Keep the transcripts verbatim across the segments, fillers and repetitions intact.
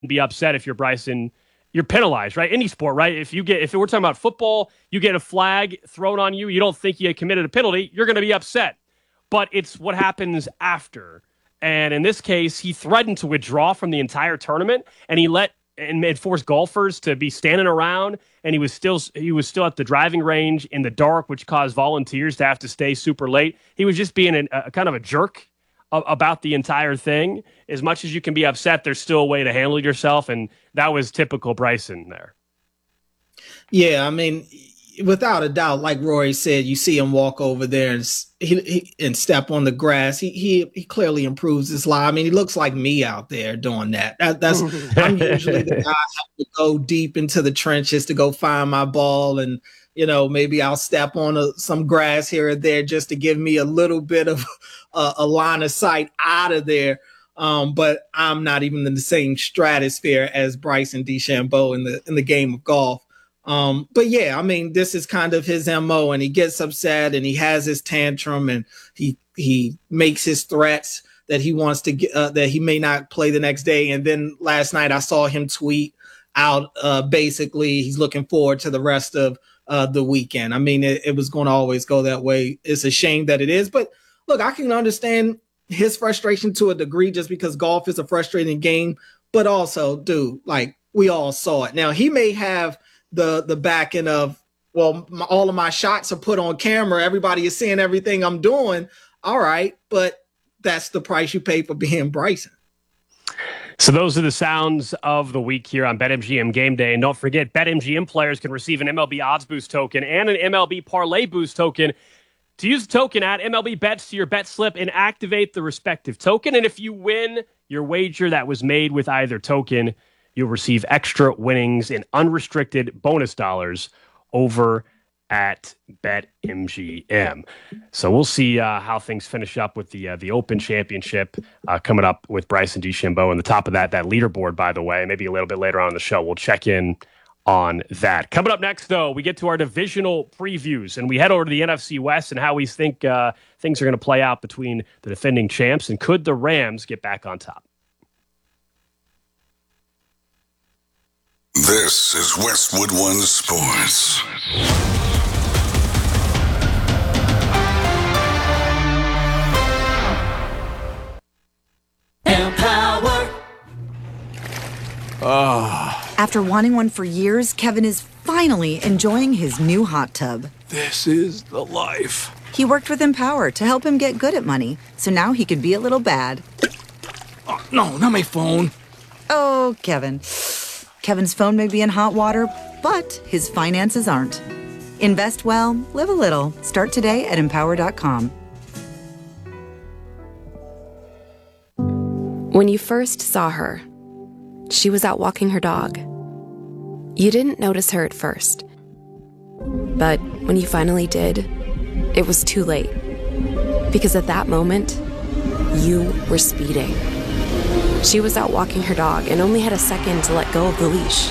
be upset if you're Bryson. You're penalized, right? Any sport, right? If you get, if we're talking about football, you get a flag thrown on you, you don't think you committed a penalty, you're going to be upset. But it's what happens after. And in this case, he threatened to withdraw from the entire tournament, and he let and made forced golfers to be standing around, and he was still he was still at the driving range in the dark, which caused volunteers to have to stay super late. He was just being a, a kind of a jerk about the entire thing. As much as you can be upset, there's still a way to handle yourself, and that was typical Bryson there. Yeah, I mean, without a doubt, like Rory said, you see him walk over there and he, he and step on the grass. He he he clearly improves his life. I mean, he looks like me out there doing that. that that's I'm usually the guy I have to go deep into the trenches to go find my ball, and you know, maybe I'll step on a, some grass here or there just to give me a little bit of a, a line of sight out of there. Um, but I'm not even in the same stratosphere as Bryson DeChambeau in the in the game of golf. Um, but yeah, I mean, this is kind of his M O, and he gets upset and he has his tantrum and he he makes his threats that he wants to get uh, that he may not play the next day. And then last night I saw him tweet out uh, basically he's looking forward to the rest of uh, the weekend. I mean, it, it was going to always go that way. It's a shame that it is, but look, I can understand his frustration to a degree just because golf is a frustrating game, but also, dude, like we all saw it. Now he may have the the back end of, well, my, all of my shots are put on camera. Everybody is seeing everything I'm doing. All right, but that's the price you pay for being Bryson. So those are the sounds of the week here on BetMGM Game Day. And don't forget, BetMGM players can receive an M L B Odds Boost token and an M L B Parlay Boost token. To use the token, add M L B Bets to your bet slip and activate the respective token. And if you win your wager that was made with either token, you'll receive extra winnings and unrestricted bonus dollars over at BetMGM. So we'll see uh, how things finish up with the uh, the Open Championship uh, coming up with Bryson DeChambeau. And the top of that, that leaderboard, by the way, maybe a little bit later on in the show, we'll check in on that. Coming up next, though, we get to our divisional previews, and we head over to the N F C West and how we think uh, things are going to play out between the defending champs, and could the Rams get back on top? This is Westwood One Sports. Empower. Ah. After wanting one for years, Kevin is finally enjoying his new hot tub. This is the life. He worked with Empower to help him get good at money, so now he could be a little bad. Oh, no, not my phone. Oh, Kevin. Kevin's phone may be in hot water, but his finances aren't. Invest well, live a little. Start today at empower dot com. When you first saw her, she was out walking her dog. You didn't notice her at first. But when you finally did, it was too late. Because at that moment, you were speeding. She was out walking her dog and only had a second to let go of the leash.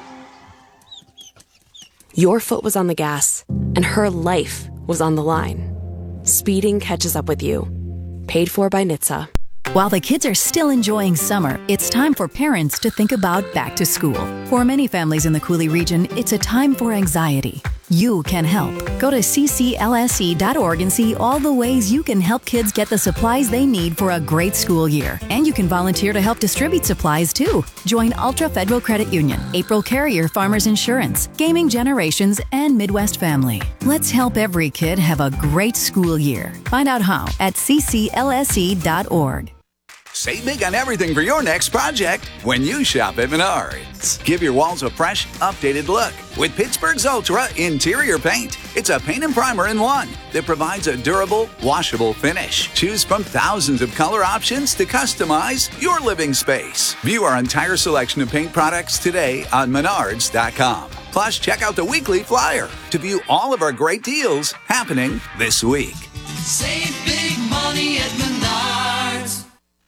Your foot was on the gas, and her life was on the line. Speeding catches up with you. Paid for by N H T S A. While the kids are still enjoying summer, it's time for parents to think about back to school. For many families in the Cooley region, it's a time for anxiety. You can help. Go to c c l s e dot org and see all the ways you can help kids get the supplies they need for a great school year. And you can volunteer to help distribute supplies, too. Join Ultra Federal Credit Union, April Carrier Farmers Insurance, Gaming Generations, and Midwest Family. Let's help every kid have a great school year. Find out how at c c l s e dot org. Save big on everything for your next project when you shop at Menards. Give your walls a fresh, updated look with Pittsburgh's Ultra Interior Paint. It's a paint and primer in one that provides a durable, washable finish. Choose from thousands of color options to customize your living space. View our entire selection of paint products today on menards dot com. Plus, check out the weekly flyer to view all of our great deals happening this week. Save big money at Menards.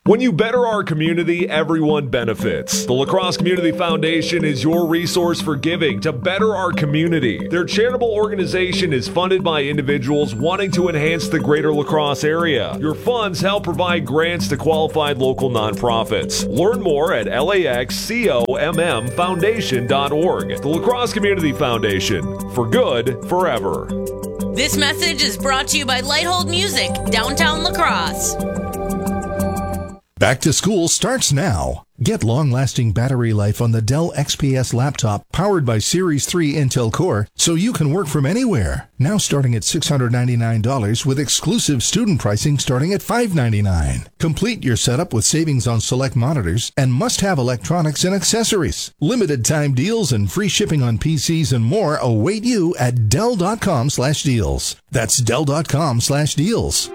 When you better our community, everyone benefits. The La Crosse Community Foundation is your resource for giving to better our community. Their charitable organization is funded by individuals wanting to enhance the greater La Crosse area. Your funds help provide grants to qualified local nonprofits. Learn more at L A X C O M M foundation dot org. The La Crosse Community Foundation. For good, forever. This message is brought to you by Lighthold Music, downtown La Crosse. Back to school starts now. Get long-lasting battery life on the Dell X P S laptop powered by Series three Intel Core so you can work from anywhere. Now starting at six hundred ninety-nine dollars with exclusive student pricing starting at five hundred ninety-nine dollars. Complete your setup with savings on select monitors and must-have electronics and accessories. Limited time deals and free shipping on P Cs and more await you at Dell dot com slash deals. That's Dell dot com slash deals.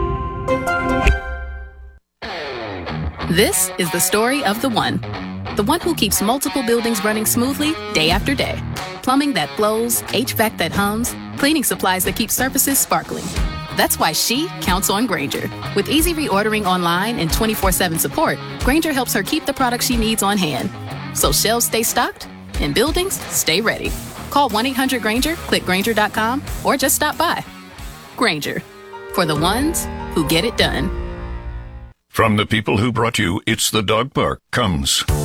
This is the story of the one. The one who keeps multiple buildings running smoothly day after day. Plumbing that flows, H V A C that hums, cleaning supplies that keep surfaces sparkling. That's why she counts on Grainger. With easy reordering online and twenty-four seven support, Grainger helps her keep the products she needs on hand. So shelves stay stocked and buildings stay ready. Call one eight hundred Grainger, click Grainger dot com, or just stop by. Grainger, for the ones who get it done. From the people who brought you It's the Dog Park comes